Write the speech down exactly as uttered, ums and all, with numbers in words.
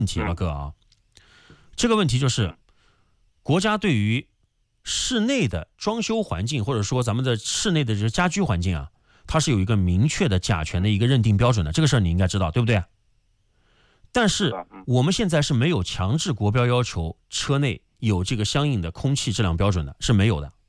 问题，老哥啊，这个问题就是国家对于室内的装修环境，或者说咱们的室内的这个家居环境啊，它是有一个明确的甲醛的一个认定标准的，这个事儿你应该知道，对不对？但是我们现在是没有强制国标要求车内有这个相应的空气质量标准的，是没有的。